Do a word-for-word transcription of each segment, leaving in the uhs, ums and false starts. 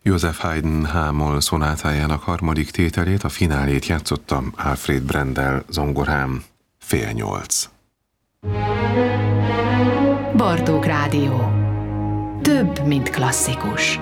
Joseph Haydn H-moll szonátájának harmadik tételét, a finálét játszotta Alfred Brendel zongorán. Fél nyolc. Bartók Rádió. Több, mint klasszikus.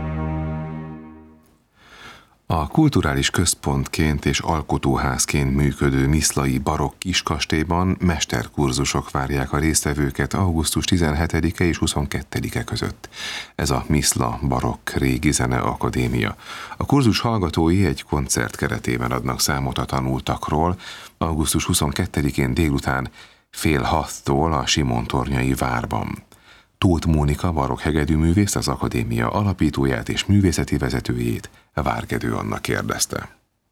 A kulturális központként és alkotóházként működő miszlai barokk kiskastélyban mesterkurzusok várják a résztvevőket augusztus tizenhetedike és huszonkettedike között. Ez a Miszla Barokk Régi Zene Akadémia. A kurzus hallgatói egy koncert keretében adnak számot a tanultakról. augusztus huszonkettedikén délután fél hattól a Simontornyai várban. Tóth Mónika barokk hegedűművészt, az akadémia alapítóját és művészeti vezetőjét Várgedő Anna kérdezte.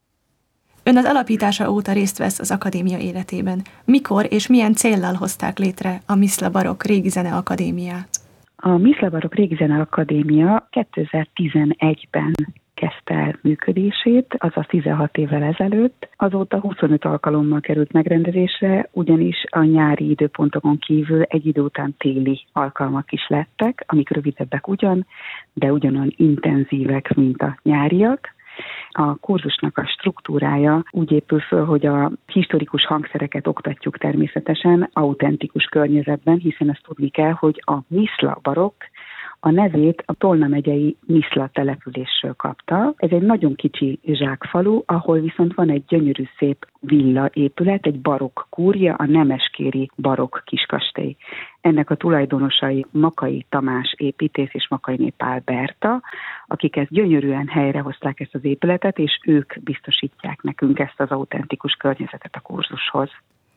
Ön az alapítása óta részt vesz az akadémia életében. Mikor és milyen céllal hozták létre a Miszla Barokk Régi Zene Akadémiát? A Miszla Barokk Régi Zene Akadémia kétezer-tizenegyben kezdte el működését, azaz tizenhat évvel ezelőtt. Azóta huszonöt alkalommal került megrendezésre, ugyanis a nyári időpontokon kívül egy idő után téli alkalmak is lettek, amik rövidebbek ugyan, de ugyanolyan intenzívek, mint a nyáriak. A kurzusnak a struktúrája úgy épül föl, hogy a historikus hangszereket oktatjuk természetesen autentikus környezetben, hiszen ezt tudni kell, hogy a Miszla Barokk a nevét a Tolna megyei Miszla településről kapta. Ez egy nagyon kicsi zsákfalu, ahol viszont van egy gyönyörű szép villa épület, egy barokk kúria, a nemeskéri barokk kiskastély. Ennek a tulajdonosai Makai Tamás építész és Makainé Pál Berta, akik ezt gyönyörűen helyrehozták ezt az épületet, és ők biztosítják nekünk ezt az autentikus környezetet a kurzushoz.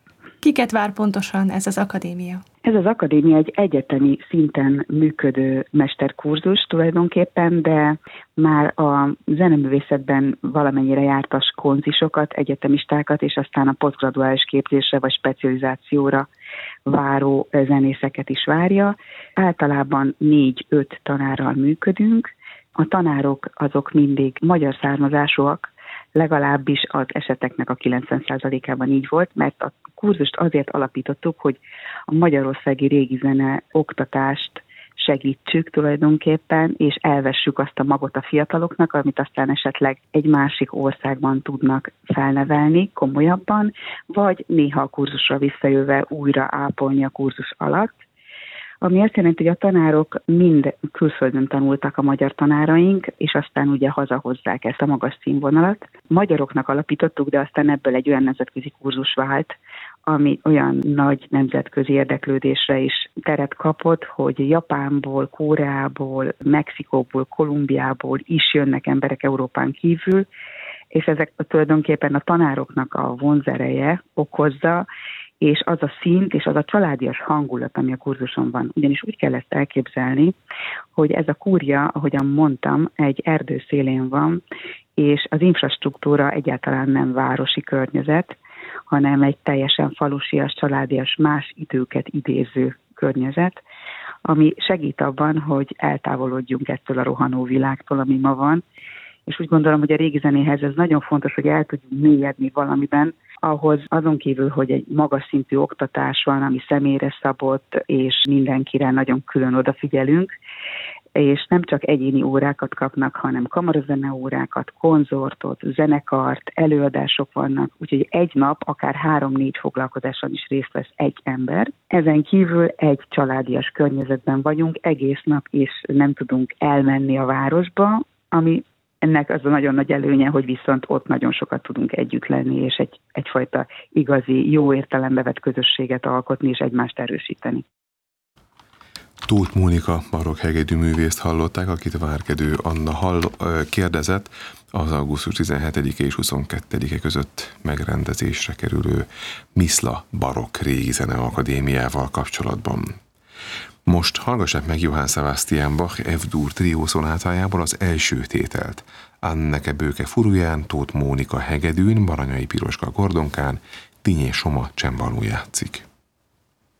Kiket vár pontosan ez az akadémia? Ez az akadémia egy egyetemi szinten működő mesterkurzus tulajdonképpen, de már a zeneművészetben valamennyire jártas konzisokat, egyetemistákat, és aztán a posztgraduális képzésre vagy specializációra váró zenészeket is várja. Általában négy-öt tanárral működünk. A tanárok azok mindig magyar származásúak, legalábbis az eseteknek a kilencven százalékában így volt, mert a kurzust azért alapítottuk, hogy a magyarországi régi zene oktatást segítsük tulajdonképpen, és elvessük azt a magot a fiataloknak, amit aztán esetleg egy másik országban tudnak felnevelni komolyabban, vagy néha a kurzusra visszajöve újra ápolni a kurzus alatt. Ami azt jelenti, hogy a tanárok mind külföldön tanultak, a magyar tanáraink, és aztán ugye hazahozzák ezt a magas színvonalat. Magyaroknak alapítottuk, de aztán ebből egy olyan nemzetközi kurzus vált, ami olyan nagy nemzetközi érdeklődésre is teret kapott, hogy Japánból, Koreából, Mexikóból, Kolumbiából is jönnek emberek Európán kívül, és ezek tulajdonképpen a tanároknak a vonzereje okozza, és az a szint, és az a családias hangulat, ami a kurzuson van. Ugyanis úgy kell ezt elképzelni, hogy ez a kúria, ahogyan mondtam, egy erdő szélén van, és az infrastruktúra egyáltalán nem városi környezet, hanem egy teljesen falusias, családias, más időket idéző környezet, ami segít abban, hogy eltávolodjunk ettől a rohanó világtól, ami ma van. És úgy gondolom, hogy a régi zenéhez ez nagyon fontos, hogy el tudjunk mélyedni valamiben, ahhoz azon kívül, hogy egy magas szintű oktatás van, ami személyre szabott, és mindenkire nagyon külön odafigyelünk, és nem csak egyéni órákat kapnak, hanem kamarazene órákat, konzortot, zenekart, előadások vannak, úgyhogy egy nap akár három-négy foglalkozáson is részt vesz egy ember. Ezen kívül egy családias környezetben vagyunk, egész nap is nem tudunk elmenni a városba, ami ennek az a nagyon nagy előnye, hogy viszont ott nagyon sokat tudunk együtt lenni, és egy, egyfajta igazi, jó értelembe vett közösséget alkotni, és egymást erősíteni. Tóth Mónika barokk hegedűművészt hallották, akit Várgedő Anna hall, kérdezett az augusztus tizenhetedike és huszonkettedike között megrendezésre kerülő Miszla Barokk Régi Zene Akadémiával kapcsolatban. Most hallgassák meg Johann Sebastian Bach F-dur trió szonátájából az első tételt. Anneke Bőke furuján, Tóth Mónika hegedűn, Baranyai Piroska gordonkán, Tinyé Soma csembalón játszik.